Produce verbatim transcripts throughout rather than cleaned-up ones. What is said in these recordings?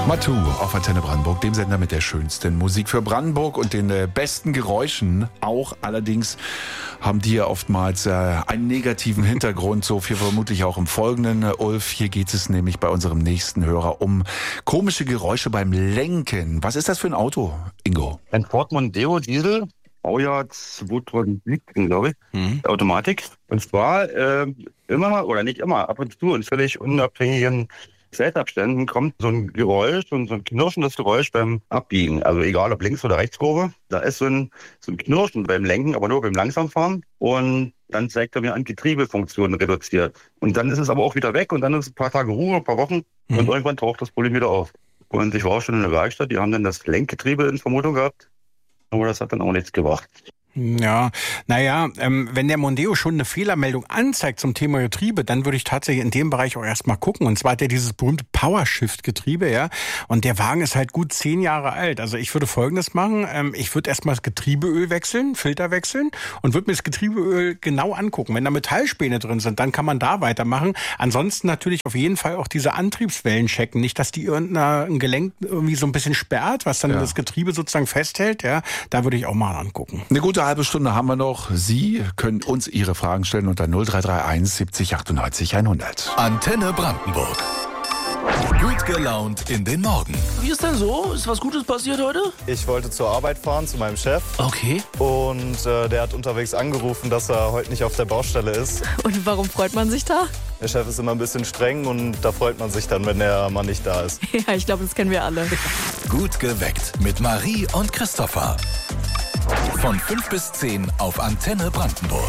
Matu auf Antenne Brandenburg, dem Sender mit der schönsten Musik für Brandenburg und den äh, besten Geräuschen. Auch allerdings haben die ja oftmals äh, einen negativen Hintergrund, so viel vermutlich auch im Folgenden. Äh, Ulf, hier geht es nämlich bei unserem nächsten Hörer um komische Geräusche beim Lenken. Was ist das für ein Auto, Ingo? Ein Ford Mondeo Diesel, Baujahr zweitausendsiebzehn, glaube ich, mhm. Automatik. Und zwar äh, immer, oder nicht immer, ab und zu in völlig unabhängigen Zeitabständen kommt so ein Geräusch und so ein knirschendes Geräusch beim Abbiegen. Also egal ob Links- oder Rechtskurve. Da ist so ein, so ein Knirschen beim Lenken, aber nur beim Langsamfahren. Und dann zeigt er mir an, Getriebefunktionen reduziert. Und dann ist es aber auch wieder weg und dann ist ein paar Tage Ruhe, ein paar Wochen mhm. und irgendwann taucht das Problem wieder auf. Und ich war auch schon in der Werkstatt, die haben dann das Lenkgetriebe in Vermutung gehabt. Aber das hat dann auch nichts gebracht. Ja, naja, ähm, wenn der Mondeo schon eine Fehlermeldung anzeigt zum Thema Getriebe, dann würde ich tatsächlich in dem Bereich auch erstmal gucken. Und zwar hat er dieses berühmte Powershift-Getriebe, ja. Und der Wagen ist halt gut zehn Jahre alt. Also ich würde Folgendes machen. Ähm, ich würde erstmal das Getriebeöl wechseln, Filter wechseln und würde mir das Getriebeöl genau angucken. Wenn da Metallspäne drin sind, dann kann man da weitermachen. Ansonsten natürlich auf jeden Fall auch diese Antriebswellen checken. Nicht, dass die irgendein Gelenk irgendwie so ein bisschen sperrt, was dann ja. das Getriebe sozusagen festhält. Ja, da würde ich auch mal angucken. Eine gute halbe Stunde haben wir noch. Sie können uns Ihre Fragen stellen unter null drei drei eins siebzig achtundneunzig hundert. Antenne Brandenburg. Gut gelaunt in den Morgen. Wie ist denn so? Ist was Gutes passiert heute? Ich wollte zur Arbeit fahren, zu meinem Chef. Okay. Und äh, der hat unterwegs angerufen, dass er heute nicht auf der Baustelle ist. Und warum freut man sich da? Der Chef ist immer ein bisschen streng und da freut man sich dann, wenn der Mann nicht da ist. Ja, ich glaube, das kennen wir alle. Gut geweckt mit Marie und Christopher. Von fünf bis zehn auf Antenne Brandenburg.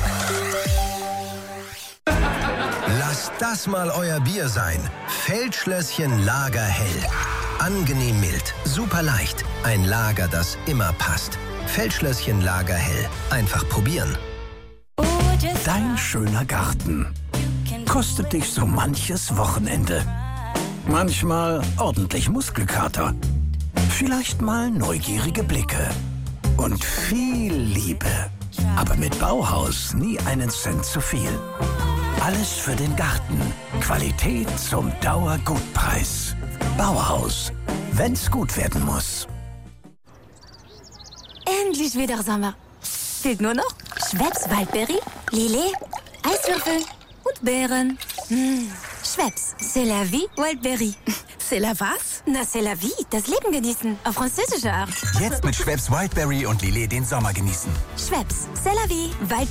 Lasst das mal euer Bier sein. Feldschlösschen Lagerhell. Angenehm mild, super leicht. Ein Lager, das immer passt. Feldschlösschen Lagerhell. Einfach probieren. Dein schöner Garten kostet dich so manches Wochenende. Manchmal ordentlich Muskelkater. Vielleicht mal neugierige Blicke. Und viel Liebe. Aber mit Bauhaus nie einen Cent zu viel. Alles für den Garten. Qualität zum Dauergutpreis. Bauhaus. Wenn's gut werden muss. Endlich wieder Sommer. Fehlt nur noch Schweppes Waldbeere, Lillet, Eiswürfel und Beeren. Mmh. Schweppes, c'est la vie, Wildberry. C'est la was? Na, c'est la vie, das Leben genießen, auf französische Art. Jetzt mit Schweppes Wildberry und Lillet den Sommer genießen. Schweppes, c'est la vie, Wildberry.